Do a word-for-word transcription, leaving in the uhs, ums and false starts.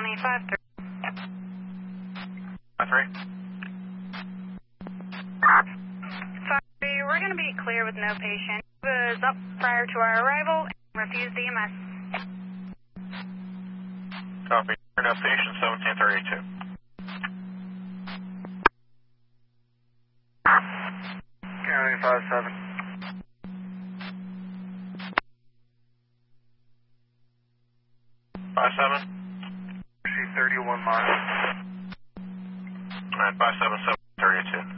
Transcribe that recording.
County five three. five three. five three, we're going to be clear with no patient. He was up prior to our arrival and refused E M S. Copy. No patient, seventeen thirty-two. County five seven. five seven. C thirty-one miles. Alright, five seven seven thirty-two.